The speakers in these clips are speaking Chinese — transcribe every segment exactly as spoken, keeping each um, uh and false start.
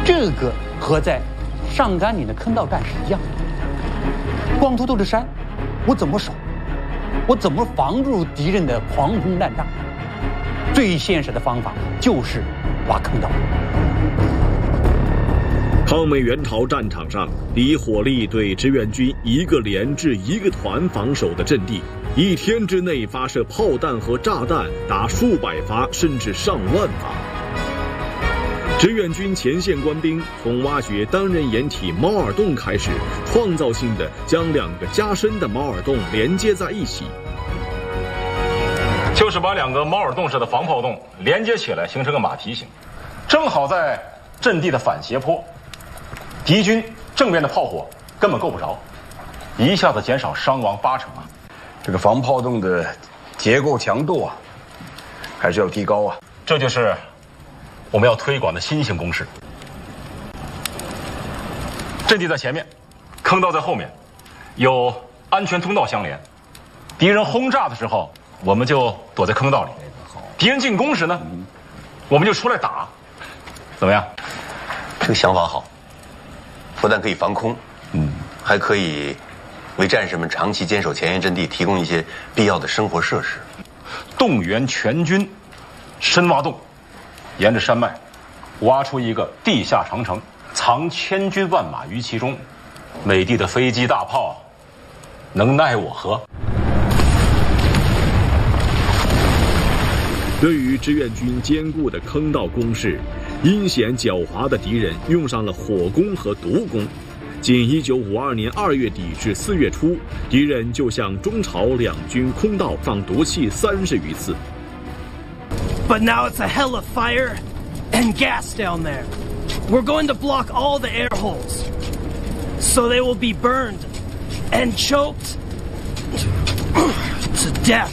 这个和在上甘岭的坑道战是一样的。光秃秃的山，我怎么守？我怎么防住敌人的狂轰滥炸？最现实的方法就是挖坑道。 抗美援朝战场上，以火力对志愿军一个连至一个团防守的阵地，一天之内发射炮弹和炸弹达数百发甚至上万发。志愿军前线官兵从挖掘单人掩体猫耳洞开始，创造性的将两个加深的猫耳洞连接在一起， 就是把两个猫耳洞式的防炮洞连接起来，形成个马蹄形，正好在阵地的反斜坡，敌军正面的炮火根本够不着，一下子减少伤亡八成啊！ 这个防炮洞的结构强度啊，还是要提高啊。 这就是我们要推广的新型攻势。阵地在前面，坑道在后面，有安全通道相连。敌人轰炸的时候，我们就躲在坑道里；敌人进攻时呢，我们就出来打。怎么样？ 这个想法好，不但可以防空，嗯，还可以为战士们长期坚守前沿阵地提供一些必要的生活设施。 动员全军，深挖洞，沿着山脉挖出一个地下长城，藏千军万马于其中。美帝的飞机大炮能奈我何？ 对于志愿军坚固的坑道攻势，阴险狡猾的敌人用上了火攻和毒攻。仅一九五二年二月底至四月初，敌人就向中朝两军空道放毒气三十余次。 But now it's a hell of fire and gas down there. We're going to block all the air holes, so they will be burned and choked to death.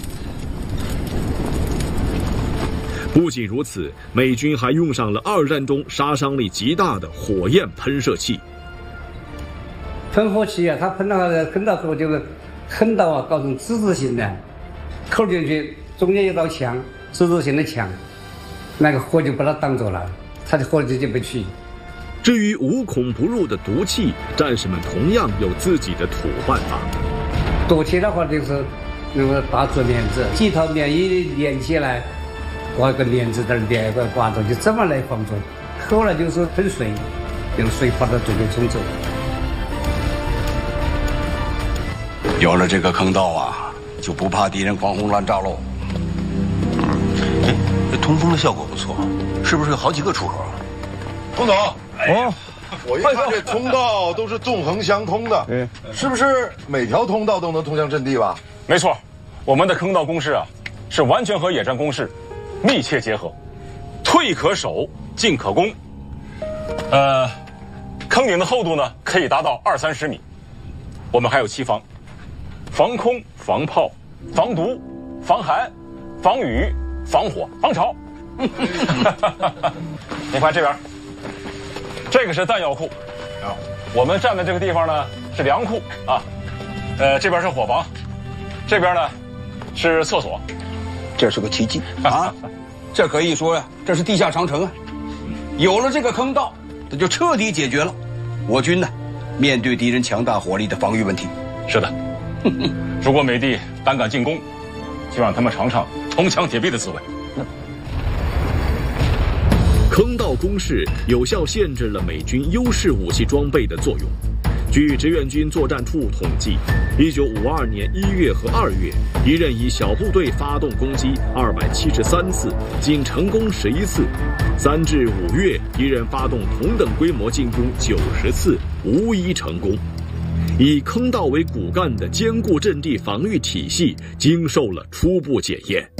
不仅如此，美军还用上了二战中杀伤力极大的火焰喷射器。 喷火器啊，它喷到坑道后就是坑道啊，搞成之字形的，扣进去，中间有道墙，之字形的墙，那个火就把它挡住了，它的火就进不去。 至于无孔不入的毒气，战士们同样有自己的土办法。 毒气的话就是那个大竹帘子，几套棉衣连起来，挂个帘子在那连个挂着，就这么来防住。后来就是喷水，用水把它都给冲走。 有了这个坑道啊，就不怕敌人狂轰滥炸喽。 哎，这通风的效果不错，是不是有好几个出口啊？ 佟总，哦，我一看这通道都是纵横相通的，嗯，是不是每条通道都能通向阵地吧？ 没错，我们的坑道攻势啊，是完全和野战攻势密切结合，退可守，进可攻。呃，坑顶的厚度呢，可以达到二三十米。我们还有七防。防空、防炮、防毒、防寒、防雨、防火、防潮。你看这边，这个是弹药库，啊，我们站的这个地方呢是粮库啊，呃，这边是伙房，这边呢是厕所。 这是个奇迹啊！这可以说呀，这是地下长城啊！有了这个坑道，这就彻底解决了我军呢面对敌人强大火力的防御问题。 是的。如果美帝胆敢进攻，就让他们尝尝铜墙铁壁的滋味。 坑道攻势有效限制了美军优势武器装备的作用。据志愿军作战处统计，一九五二年一月和二月，敌人以小部队发动攻击二百七十三次，仅成功十一次；三至五月，敌人发动同等规模进攻九十次，无一成功。以坑道为骨干的坚固阵地防御体系经受了初步检验。